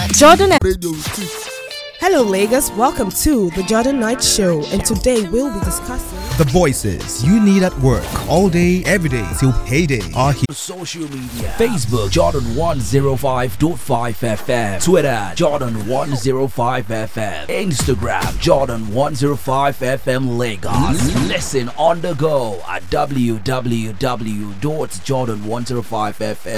Jordan. Radio. Hello, Lagos. Welcome to the Jordan Knight Show, and today we'll be discussing the voices you need at work all day, every day till payday are here. Social media: Facebook Jordan 105.5 FM, Twitter Jordan 105 FM, Instagram Jordan 105 FM Lagos. Listen on the go at www.jordan105fm.